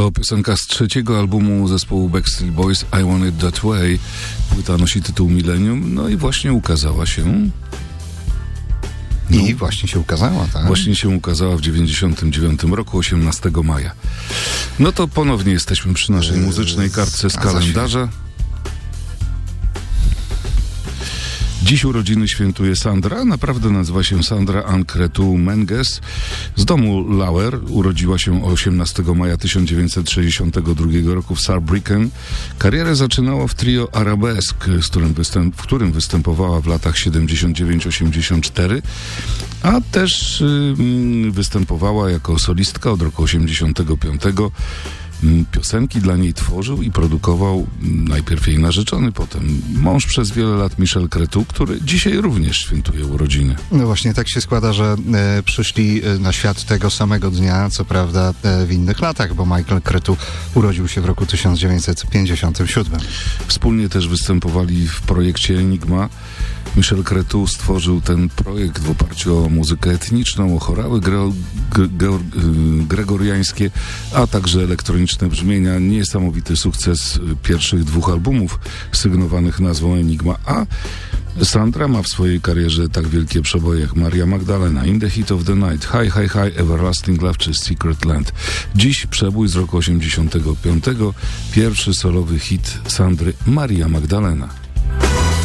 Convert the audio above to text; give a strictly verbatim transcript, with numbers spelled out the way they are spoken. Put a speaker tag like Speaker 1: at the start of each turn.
Speaker 1: To piosenka z trzeciego albumu zespołu Backstreet Boys, I Want It That Way. Płyta nosi tytuł Millennium, no i właśnie ukazała się...
Speaker 2: No. I właśnie się ukazała, tak?
Speaker 1: Właśnie się ukazała w dziewięćdziesiątym dziewiątym roku, osiemnastego maja. No to ponownie jesteśmy przy naszej yy, muzycznej kartce z kalendarza. Dziś urodziny świętuje Sandra, naprawdę nazywa się Sandra Ann Cretu Menges. Z domu Lauer, urodziła się osiemnastego maja tysiąc dziewięćset sześćdziesiątego drugiego roku w Saarbrücken. Karierę zaczynała w trio Arabesque, z którym występ, w którym występowała w latach siedemdziesiąt dziewięć osiemdziesiąt cztery, a też yy, występowała jako solistka od roku osiemdziesiątego piątego. Piosenki dla niej tworzył i produkował najpierw jej narzeczony, potem mąż przez wiele lat Michel Cretu, który dzisiaj również świętuje urodziny.
Speaker 2: No właśnie, tak się składa, że e, przyszli na świat tego samego dnia, co prawda e, w innych latach, bo Michael Cretu urodził się w roku tysiąc dziewięćset pięćdziesiątym siódmym.
Speaker 1: Wspólnie też występowali w projekcie Enigma. Michel Cretu stworzył ten projekt w oparciu o muzykę etniczną, o chorały gre, gre, gre, gregoriańskie, a także elektroniczne brzmienia. Niesamowity sukces pierwszych dwóch albumów sygnowanych nazwą Enigma, a Sandra ma w swojej karierze tak wielkie przeboje jak Maria Magdalena, In the Heat of the Night, High, High, High, Everlasting Love czy Secret Land. Dziś przebój z roku osiemdziesiątego piątego, pierwszy solowy hit Sandry, Maria Magdalena.